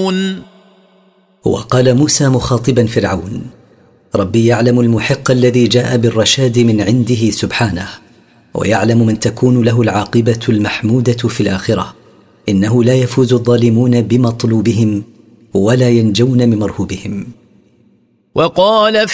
فرعون. وقال موسى مخاطبا فرعون: ربي يعلم المحق الذي جاء بالرشاد من عنده سبحانه، ويعلم من تكون له العاقبة المحمودة في الآخرة. إنه لا يفوز الظالمون بمطلوبهم ولا ينجون من مرهوبهم. وقال